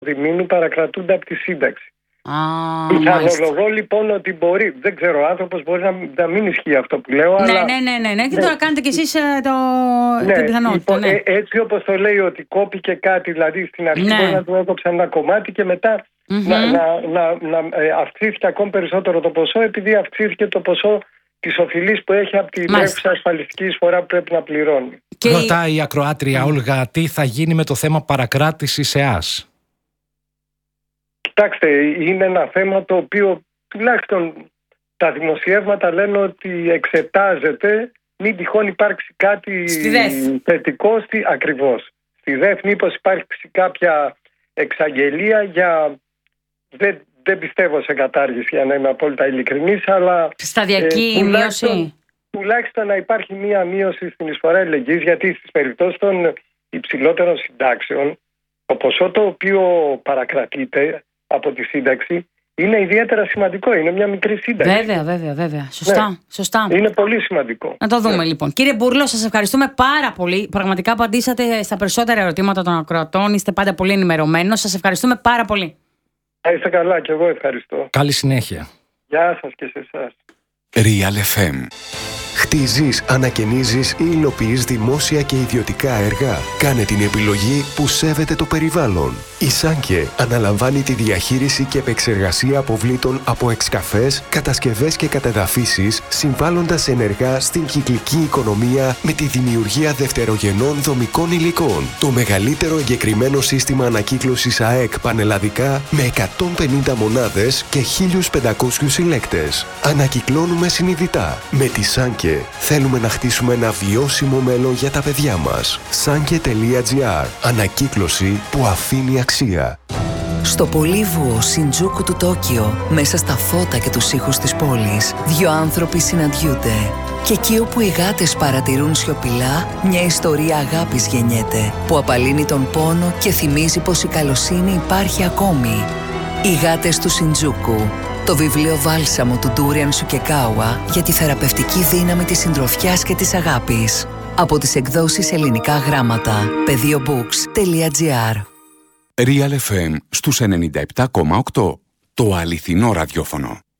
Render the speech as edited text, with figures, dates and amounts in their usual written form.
διμήνου παρακρατούνται από τη σύνταξη. Πιθανολογώ λοιπόν ότι μπορεί, δεν ξέρω, ο άνθρωπος μπορεί να μην ισχύει αυτό που λέω. Ναι. Και τώρα κάνετε κι εσείς την πιθανότητα. Έτσι όπως το λέει ότι κόπηκε κάτι, δηλαδή στην αρχή μπορεί να του έκοψαν ένα κομμάτι και μετά να αυξήθηκε ακόμη περισσότερο το ποσό, επειδή αυξήθηκε το ποσό της οφειλής που έχει από την τρέχουσα ασφαλιστική εισφορά που πρέπει να πληρώνει. Ρωτάει η ακροάτρια Όλγα, τι θα γίνει με το θέμα παρακράτησης ΕΑΣ. Κοιτάξτε, είναι ένα θέμα το οποίο τουλάχιστον τα δημοσιεύματα λένε ότι εξετάζεται, μην τυχόν υπάρξει κάτι θετικό ακριβώς. Στη ΔΕΘ μήπως υπάρξει κάποια εξαγγελία για... Δεν πιστεύω σε κατάργηση, για να είμαι απόλυτα ειλικρινής, αλλά... Σταδιακή μείωση. Τουλάχιστον να υπάρχει μία μείωση στην εισφορά αλληλεγγύης, γιατί στις περιπτώσεις των υψηλότερων συντάξεων το ποσό το οποίο παρακρατείται από τη σύνταξη είναι ιδιαίτερα σημαντικό. Είναι μια μικρή σύνταξη. Βέβαια. Σωστά. Είναι πολύ σημαντικό. Να το δούμε λοιπόν. Κύριε Μπούρλο, σας ευχαριστούμε πάρα πολύ. Πραγματικά απαντήσατε στα περισσότερα ερωτήματα των ακροατών. Είστε πάντα πολύ ενημερωμένος. Σας ευχαριστούμε πάρα πολύ. Είστε καλά, και εγώ ευχαριστώ. Καλή συνέχεια. Γεια σας και σε εσάς. Real FM. Χτίζεις, ανακαινίζεις ή υλοποιείς δημόσια και ιδιωτικά έργα. Κάνε την επιλογή που σέβεται το περιβάλλον. Η Σάνκε αναλαμβάνει τη διαχείριση και επεξεργασία αποβλήτων από εξκαφές, κατασκευές και κατεδαφίσεις, συμβάλλοντας ενεργά στην κυκλική οικονομία με τη δημιουργία δευτερογενών δομικών υλικών. Το μεγαλύτερο εγκεκριμένο σύστημα ανακύκλωσης ΑΕΚ πανελλαδικά με 150 μονάδες και 1.500 συλλέκτες. Ανακυκλώνουμε συνειδητά. Με τη Σάνκε θέλουμε να χτίσουμε ένα βιώσιμο μέλλον για τα παιδιά μας. Sanke.gr. Ανακύκλωση που αφήνει αξία. Στο πολύβουο Σιντζούκου του Τόκιο, μέσα στα φώτα και τους ήχους της πόλης, δύο άνθρωποι συναντιούνται. Και εκεί όπου οι γάτες παρατηρούν σιωπηλά, μια ιστορία αγάπης γεννιέται, που απαλύνει τον πόνο και θυμίζει πως η καλοσύνη υπάρχει ακόμη. Οι γάτες του Σιντζούκου. Το βιβλίο βάλσαμο του Ντούριαν Σουκεκάουα για τη θεραπευτική δύναμη της συντροφιάς και της αγάπης. Από τις εκδόσεις Ελληνικά Γράμματα. Pediobooks.gr. Real FM στους 97,8. Το αληθινό ραδιόφωνο.